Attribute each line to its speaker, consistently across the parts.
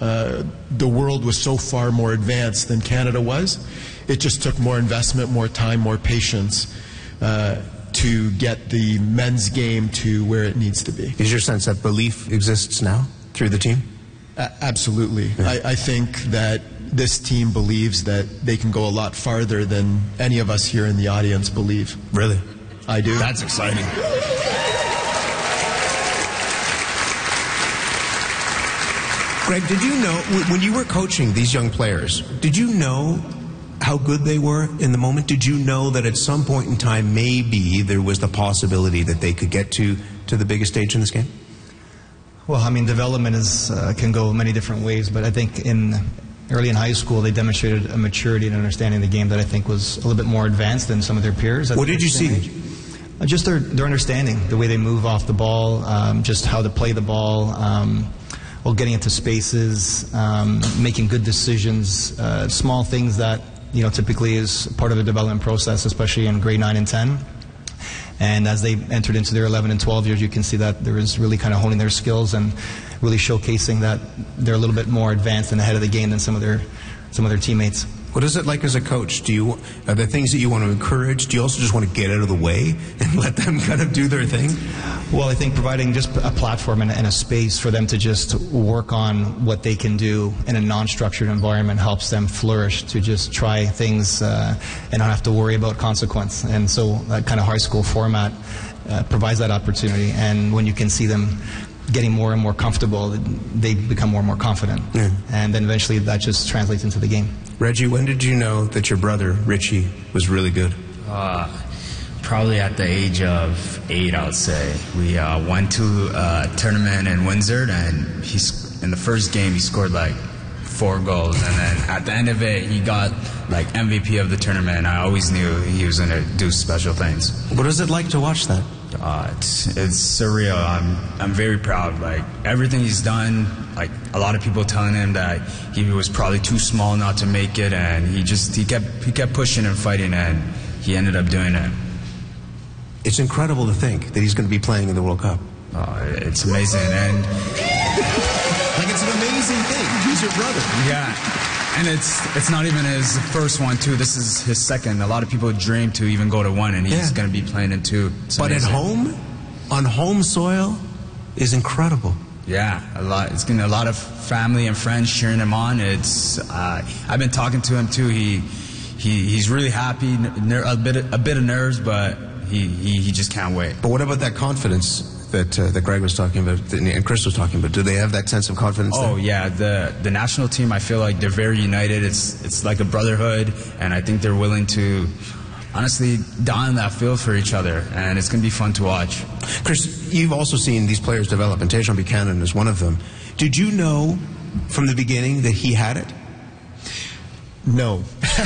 Speaker 1: the world was so far more advanced than Canada was. It just took more investment, more time, more patience to get the men's game to where it needs to be.
Speaker 2: Is your sense that belief exists now through the team?
Speaker 1: Absolutely.
Speaker 2: Yeah.
Speaker 1: I think that this team believes that they can go a lot farther than any of us here in the audience believe.
Speaker 2: Really?
Speaker 1: I do.
Speaker 2: That's exciting. Greg, did you know, when you were coaching these young players, did you know how good they were in the moment? Did you know that at some point in time, maybe there was the possibility that they could get to the biggest stage in this game?
Speaker 3: Well, I mean, development can go many different ways, but I think early in high school, they demonstrated a maturity and understanding of the game that I think was a little bit more advanced than some of their peers.
Speaker 2: What did you see?
Speaker 3: Just their understanding, the way they move off the ball, just how to play the ball, getting into spaces, making good decisions, small things that typically is part of the development process, especially in grade 9 and 10. And as they entered into their 11 and 12 years, you can see that there is really kind of honing their skills and really showcasing that they're a little bit more advanced and ahead of the game than some of their teammates.
Speaker 2: What is it like as a coach? Are there things that you want to encourage? Do you also just want to get out of the way and let them kind of do their thing?
Speaker 3: Well, I think providing just a platform and a space for them to just work on what they can do in a non-structured environment helps them flourish, to just try things and not have to worry about consequence. And so that kind of high school format provides that opportunity. And when you can see them getting more and more comfortable, they become more and more confident. Yeah. And then eventually that just translates into the game.
Speaker 2: Reggie, when did you know that your brother, Richie, was really good?
Speaker 4: Probably at the age of 8, I would say. We went to a tournament in Windsor, and in the first game he scored like 4 goals, and then at the end of it he got like MVP of the tournament. I always knew he was going to do special things.
Speaker 2: What is it like to watch that?
Speaker 4: It's surreal. I'm very proud. Like everything he's done, like a lot of people telling him that he was probably too small not to make it, and he kept pushing and fighting, and he ended up doing it.
Speaker 2: It's incredible to think that he's going to be playing in the World Cup.
Speaker 4: It's amazing, and
Speaker 2: like it's an amazing thing. He's your brother.
Speaker 4: Yeah. And it's not even his first one, too. This is his second. A lot of people dream to even go to one, and he's going to be playing in 2.
Speaker 2: But at home, on home soil, is incredible.
Speaker 4: Yeah, a lot. It's getting a lot of family and friends cheering him on. I've been talking to him too. He's really happy. A bit of nerves, but he just can't wait.
Speaker 2: But what about that confidence that Greg was talking about and Chris was talking about? Do they have that sense of confidence?
Speaker 4: Oh, yeah. The national team, I feel like they're very united. It's like a brotherhood, and I think they're willing to honestly die on that field for each other, and it's going to be fun to watch.
Speaker 2: Chris, you've also seen these players develop, and Tajon Buchanan is one of them. Did you know from the beginning that he had it?
Speaker 1: No.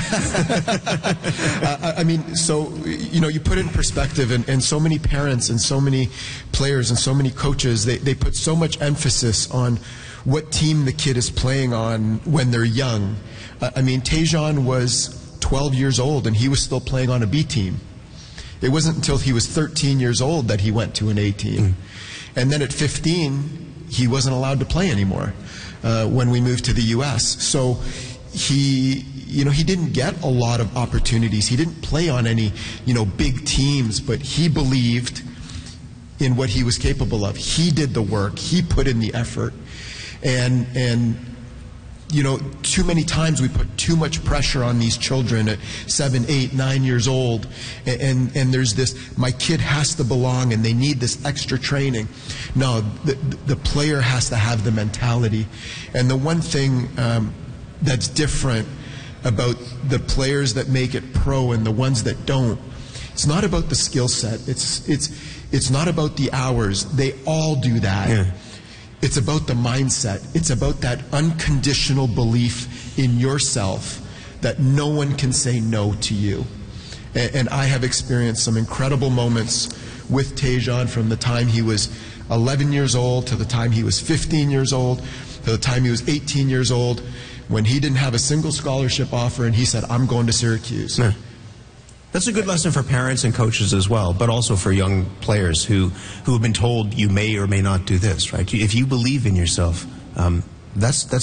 Speaker 1: I mean, so, you put it in perspective, and so many parents and so many players and so many coaches, they put so much emphasis on what team the kid is playing on when they're young. I mean, Tajon was 12 years old, and he was still playing on a B team. It wasn't until he was 13 years old that he went to an A team. And then at 15, he wasn't allowed to play anymore when we moved to the U.S. So he didn't get a lot of opportunities. He didn't play on any, big teams, but he believed in what he was capable of. He did the work. He put in the effort. And too many times we put too much pressure on these children at 7, 8, 9 years old. And there's this, my kid has to belong and they need this extra training. No, the player has to have the mentality. And the one thing that's different about the players that make it pro and the ones that don't, it's not about the skill set. It's not about the hours. They all do that. Yeah. It's about the mindset. It's about that unconditional belief in yourself that no one can say no to you. And I have experienced some incredible moments with Tajon from the time he was 11 years old to the time he was 15 years old to the time he was 18 years old, when he didn't have a single scholarship offer and he said, I'm going to Syracuse. Yeah.
Speaker 2: That's a good lesson for parents and coaches as well, but also for young players who have been told you may or may not do this, right? If you believe in yourself, that's